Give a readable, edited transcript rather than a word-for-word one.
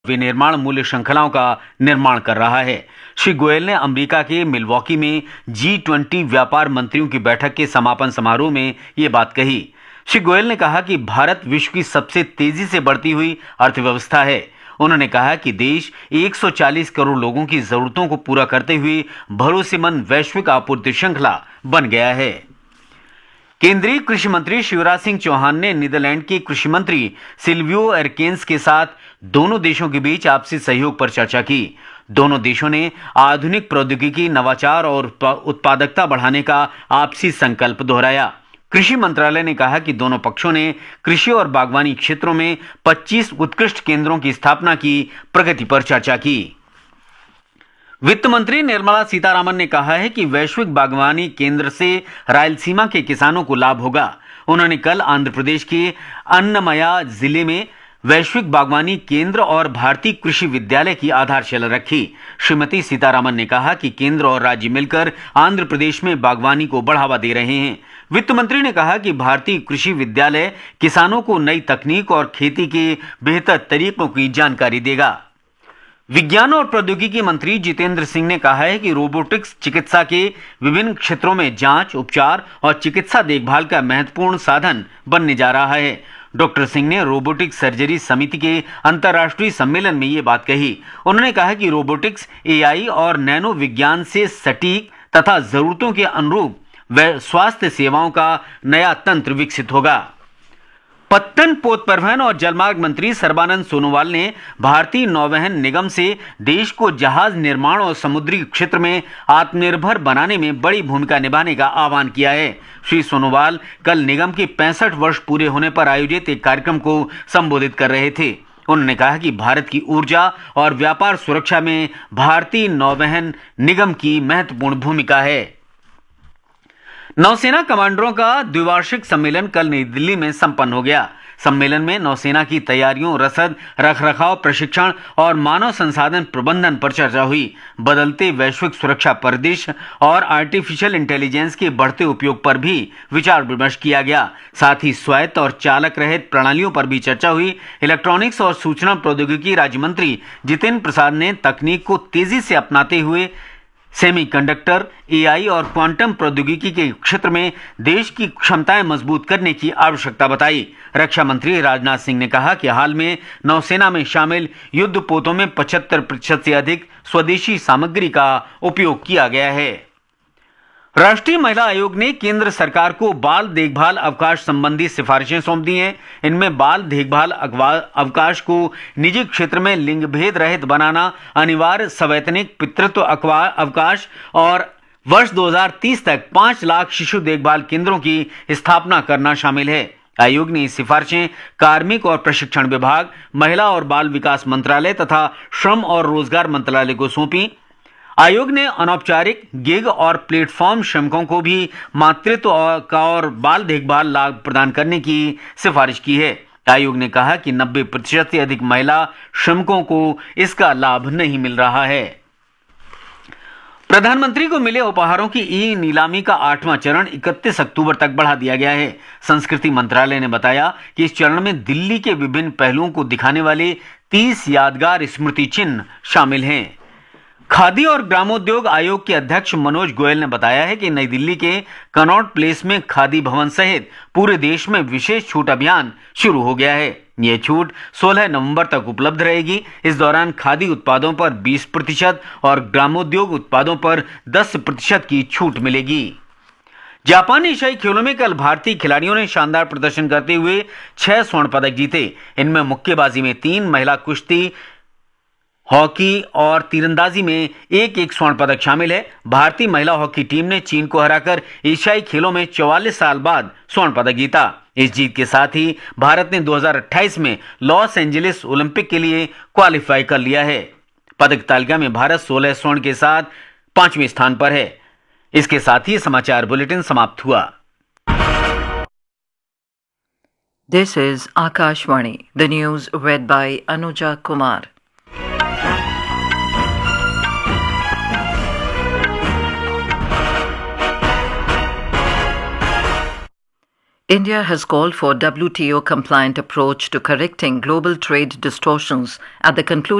विनिर्माण मूल्य श्रृंखलाओं का निर्माण कर रहा है। श्री गोयल ने अमेरिका के मिल्वॉकी में G20 व्यापार मंत्रियों की बैठक के समापन समारोह में ये बात कही। श्री गोयल ने कहा कि भारत विश्व की सबसे तेजी से बढ़ती हुई अर्थव्यवस्था है। उन्होंने कहा कि देश 140 करोड़ लोगों की जरूरतों को पूरा करते हुए भरोसेमंद वैश्विक आपूर्ति श्रृंखला बन गया है। केंद्रीय कृषि मंत्री शिवराज सिंह चौहान ने नीदरलैंड के कृषि मंत्री सिल्वियो एरकेन्स के साथ दोनों देशों के बीच आपसी सहयोग पर चर्चा की। दोनों देशों ने आधुनिक प्रौद्योगिकी, नवाचार और उत्पादकता बढ़ाने का आपसी संकल्प दोहराया। कृषि मंत्रालय ने कहा कि दोनों पक्षों ने कृषि और बागवानी क्षेत्रों में 25 उत्कृष्ट केंद्रों की स्थापना की प्रगति पर चर्चा की। वित्त मंत्री निर्मला सीतारामन ने कहा है कि वैश्विक बागवानी केंद्र से रायलसीमा के किसानों को लाभ होगा। उन्होंने कल आंध्र प्रदेश के अन्नमया जिले में वैश्विक बागवानी केंद्र और भारतीय कृषि विद्यालय की आधारशिला रखी। श्रीमती सीतारामन ने कहा कि केंद्र और राज्य मिलकर आंध्र प्रदेश में बागवानी को बढ़ावा दे रहे हैं। वित्त मंत्री ने कहा कि भारतीय कृषि विद्यालय किसानों को नई तकनीक और खेती के बेहतर तरीकों की जानकारी देगा। विज्ञान और प्रौद्योगिकी मंत्री जितेंद्र सिंह ने कहा है कि रोबोटिक्स चिकित्सा के विभिन्न क्षेत्रों में जांच, उपचार और चिकित्सा देखभाल का महत्वपूर्ण साधन बनने जा रहा है। डॉक्टर सिंह ने रोबोटिक्स सर्जरी समिति के अंतर्राष्ट्रीय सम्मेलन में ये बात कही। उन्होंने कहा कि रोबोटिक्स, एआई और नैनो विज्ञान से सटीक तथा जरूरतों के अनुरूप स्वास्थ्य सेवाओं का नया तंत्र विकसित होगा। पत्तन, पोत परिवहन और जलमार्ग मंत्री सर्बानंद सोनोवाल ने भारतीय नौवहन निगम से देश को जहाज निर्माण और समुद्री क्षेत्र में आत्मनिर्भर बनाने में बड़ी भूमिका निभाने का आह्वान किया है। श्री सोनोवाल कल निगम के 65 वर्ष पूरे होने पर आयोजित एक कार्यक्रम को संबोधित कर रहे थे। उन्होंने कहा कि भारत की ऊर्जा और व्यापार सुरक्षा में भारतीय नौवहन निगम की महत्वपूर्ण भूमिका है। नौसेना कमांडरों का द्विवार्षिक सम्मेलन कल नई दिल्ली में संपन्न हो गया। सम्मेलन में नौसेना की तैयारियों, रसद, रखरखाव, प्रशिक्षण और मानव संसाधन प्रबंधन पर चर्चा हुई। बदलते वैश्विक सुरक्षा परिदृश्य और आर्टिफिशियल इंटेलिजेंस के बढ़ते उपयोग पर भी विचार विमर्श किया गया। साथ ही स्वायत्त और चालक रहित प्रणालियों पर भी चर्चा हुई। इलेक्ट्रॉनिक्स और सूचना प्रौद्योगिकी राज्य मंत्री जितेंद्र प्रसाद ने तकनीक को तेजी से अपनाते हुए सेमीकंडक्टर, एआई और क्वांटम प्रौद्योगिकी के क्षेत्र में देश की क्षमताएं मजबूत करने की आवश्यकता बताई। रक्षा मंत्री राजनाथ सिंह ने कहा कि हाल में नौसेना में शामिल युद्धपोतों में 75% से अधिक स्वदेशी सामग्री का उपयोग किया गया है। राष्ट्रीय महिला आयोग ने केंद्र सरकार को बाल देखभाल अवकाश संबंधी सिफारिशें सौंप दी हैं। इनमें बाल देखभाल अवकाश को निजी क्षेत्र में लिंग भेद रहित बनाना, अनिवार्य सवैतनिक पितृत्व अवकाश और वर्ष 2030 तक 5 लाख शिशु देखभाल केंद्रों की स्थापना करना शामिल है। आयोग ने सिफारिशें कार्मिक और प्रशिक्षण विभाग, महिला और बाल विकास मंत्रालय तथा श्रम और रोजगार मंत्रालय को सौंपी। आयोग ने अनौपचारिक गिग और प्लेटफॉर्म श्रमिकों को भी मातृत्व का और बाल देखभाल लाभ प्रदान करने की सिफारिश की है। आयोग ने कहा कि 90% से अधिक महिला श्रमिकों को इसका लाभ नहीं मिल रहा है। प्रधानमंत्री को मिले उपहारों की ई नीलामी का 8वां चरण 31 अक्टूबर तक बढ़ा दिया गया है। संस्कृति मंत्रालय ने बताया कि इस चरण में दिल्ली के विभिन्न पहलुओं को दिखाने वाले 30 यादगार स्मृति चिन्ह शामिल हैं। खादी और ग्रामोद्योग आयोग के अध्यक्ष मनोज गोयल ने बताया है कि नई दिल्ली के कनॉट प्लेस में खादी भवन सहित पूरे देश में विशेष छूट अभियान शुरू हो गया है। यह छूट 16 नवंबर तक उपलब्ध रहेगी। इस दौरान खादी उत्पादों पर 20% और ग्रामोद्योग उत्पादों पर 10% की छूट मिलेगी। जापान एशियाई खेलों में कल भारतीय खिलाड़ियों ने शानदार प्रदर्शन करते हुए 6 स्वर्ण पदक जीते। इनमें मुक्केबाजी में 3, महिला कुश्ती, हॉकी और तीरंदाजी में एक स्वर्ण पदक शामिल है। भारतीय महिला हॉकी टीम ने चीन को हराकर एशियाई खेलों में 44 साल बाद स्वर्ण पदक जीता। इस जीत के साथ ही भारत ने 2028 में लॉस एंजलिस ओलंपिक के लिए क्वालिफाई कर लिया है। पदक तालिका में भारत 16 स्वर्ण के साथ 5वें स्थान पर है। इसके साथ ही समाचार बुलेटिन समाप्त हुआ। This is Akashvani, the news read by Anuja Kumar. India has called for WTO-compliant approach to correcting global trade distortions at the conclusion